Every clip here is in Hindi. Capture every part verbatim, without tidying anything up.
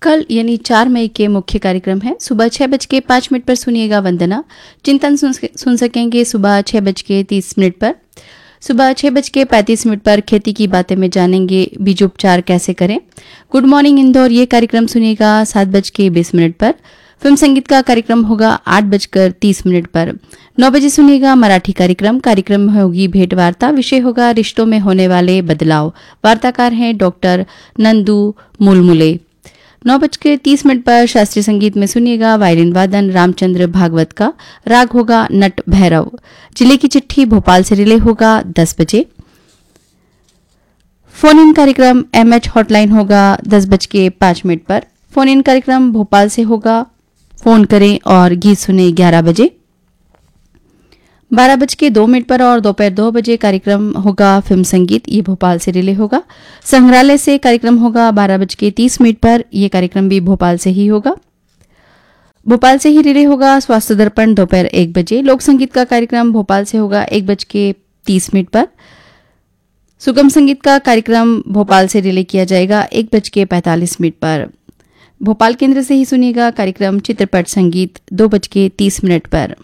कल यानी चार मई के मुख्य कार्यक्रम है। सुबह छह बज के पाँच मिनट पर सुनिएगा वंदना। चिंतन सुन, सुन सकेंगे सुबह छह बज के तीस मिनट पर। सुबह छह बज के पैंतीस मिनट पर खेती की बातें में जानेंगे बीजोपचार कैसे करें। गुड मॉर्निंग इंदौर ये कार्यक्रम सुनिएगा सात बज के बीस मिनट पर। फिल्म संगीत का कार्यक्रम होगा आठ बजकर तीस मिनट पर। नौ बजे सुनिएगा मराठी कार्यक्रम। कार्यक्रम में होगी भेंट वार्ता। विषय होगा रिश्तों में होने वाले बदलाव। वार्ताकार हैं डॉक्टर नंदू मूलमुले। नौ बजकर तीस मिनट पर शास्त्रीय संगीत में सुनिएगा वायलिन वादन रामचंद्र भागवत का। राग होगा नट भैरव। जिले की चिट्ठी भोपाल से रिले होगा दस बजे। फोन इन कार्यक्रम एमएच हॉटलाइन होगा दस बज के पाँच मिनट पर। फोन इन कार्यक्रम भोपाल से होगा। फोन करें और गीत सुने ग्यारह बजे। बारह बज के दो मिनट पर और दोपहर दो बजे कार्यक्रम होगा फिल्म संगीत। ये भोपाल से रिले होगा। संग्रहालय से कार्यक्रम होगा बारह बज के तीस मिनट पर। यह कार्यक्रम भी भोपाल से ही होगा। भोपाल से ही रिले होगा स्वास्थ्य दर्पण दोपहर एक बजे। लोक संगीत का कार्यक्रम भोपाल से होगा एक बज के तीस मिनट पर। सुगम संगीत का कार्यक्रम भोपाल से रिले किया जाएगा एक बज के पैंतालीस मिनट पर। भोपाल केंद्र से ही सुनिएगा कार्यक्रम चित्रपट संगीत दो बज के तीस मिनट पर।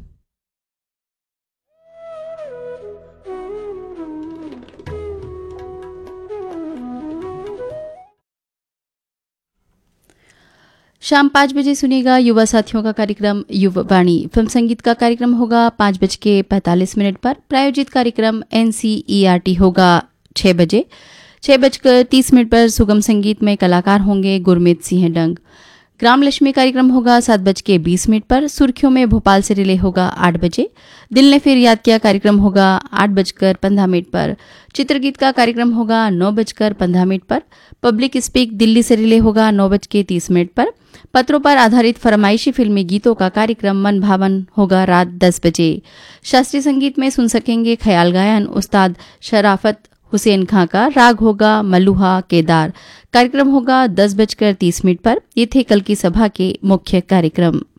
शाम पाँच बजे सुनिएगा युवा साथियों का कार्यक्रम युवा वाणी। फिल्म संगीत का कार्यक्रम होगा पाँच बज के पैंतालीस मिनट पर। प्रायोजित कार्यक्रम एनसीईआरटी होगा छह बजे। छह बजकर तीस मिनट पर सुगम संगीत में कलाकार होंगे गुरमीत सिंह डंग। ग्राम लक्ष्मी कार्यक्रम होगा सात बज के बीस मिनट पर। सुर्खियों में भोपाल से रिले होगा आठ बजे। दिल ने फिर याद किया कार्यक्रम होगा आठ बजकर पंद्रह मिनट पर। चित्रगीत का कार्यक्रम होगा नौ बजकर पंद्रह मिनट पर। पब्लिक स्पीक दिल्ली से रिले होगा नौ बज के तीस मिनट पर। पत्रों पर आधारित फरमाइशी फिल्मी गीतों का कार्यक्रम मन भावन होगा रात दस बजे। शास्त्रीय संगीत में सुन सकेंगे ख्याल गायन उस्ताद शराफत हुसैन खां का। राग होगा मल्लुहा केदार। कार्यक्रम होगा दस बजकर तीस मिनट पर। ये थे कल की सभा के मुख्य कार्यक्रम।